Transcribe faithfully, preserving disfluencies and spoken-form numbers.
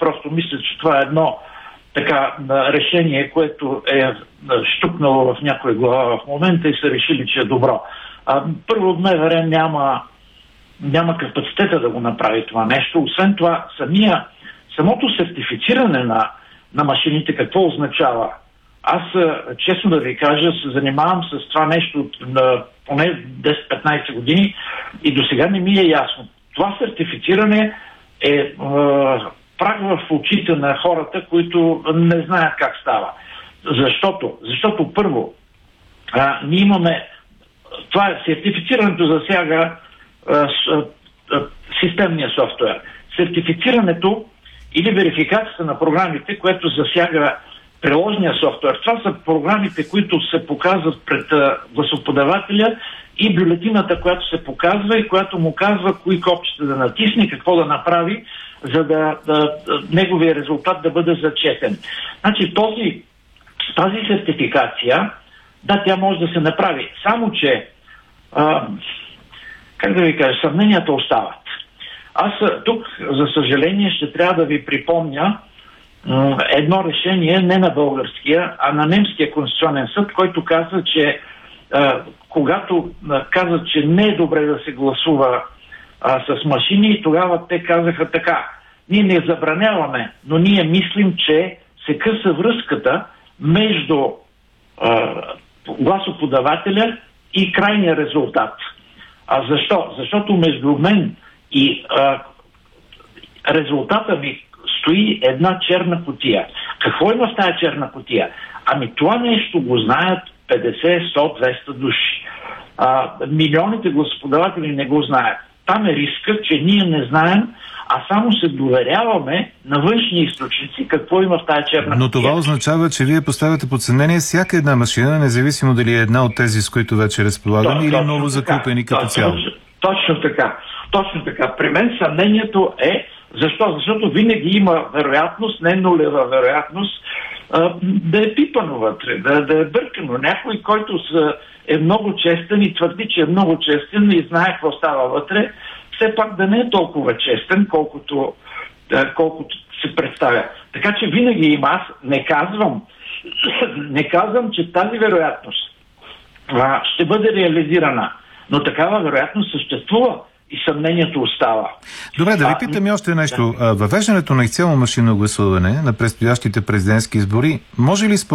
просто мислят, че това е едно така решение, което е щукнало в някоя глава в момента и са решили, че е добро. А, първо, МВР няма, няма капацитета да го направи това нещо. Освен това, самия, самото сертифициране на, на машините какво означава? Аз, честно да ви кажа, се занимавам с това нещо от на поне десет-петнайсет години и до сега не ми е ясно. Това сертифициране е, е праг в очите на хората, които не знаят как става. Защото, защото първо, а, ние имаме това е, сертифицирането засяга а, с, а, системния софтуер. Сертифицирането или верификацията на програмите, което засяга приложния софтуер. Това са програмите, които се показват пред а, гласоподавателя и бюлетината, която се показва и която му казва кои копчета да натисне, какво да направи, за да, да, да неговия резултат да бъде зачетен. Значи този, тази сертификация, да, тя може да се направи. Само, че а, как да ви кажа, съмненията остават. Аз тук, за съжаление, ще трябва да ви припомня м, едно решение не на българския, а на немския конституционен съд, който каза, че а, когато а, каза, че не е добре да се гласува а, с машини, тогава те казаха така: ние не забраняваме, но ние мислим, че се къса връзката между а, гласоподавателя и крайния резултат. А защо? Защото между мен и а, резултата ми стои една черна кутия. Какво има в тази черна кутия? Ами това нещо го знаят петдесет, сто, двеста души. А, милионите гласоподаватели не го знаят. Там е риска, че ние не знаем, а само се доверяваме на външни източници какво има в тази черна кутия. Но това означава, че вие поставяте под съмнение всяка една машина, независимо дали е една от тези, с които вече разполагаме, или точно ново закупени като цяло. Точно, точно така. Точно така. При мен съмнението е защо? Защото винаги има вероятност, не нулева вероятност, а, да е пипано вътре, да, да е бъркано. Някой, който са, е много честен и твърди, че е много честен и знае какво става вътре, все пак да не е толкова честен, колкото, да, колкото се представя. Така че винаги има. Аз не казвам, не казвам, че тази вероятност а, ще бъде реализирана, но такава вероятност съществува и съмнението остава. Добре, да ви питам и още нещо. Да. Въвеждането на изцяло машинно гласуване на предстоящите президентски избори може ли